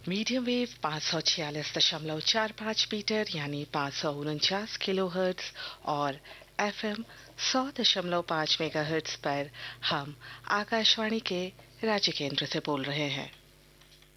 Medium wave 546.45 metre यानी 549 kilohertz और FM 100.5 megahertz पर हम आकाशवाणी के राज्य केंद्र से बोल रहे हैं।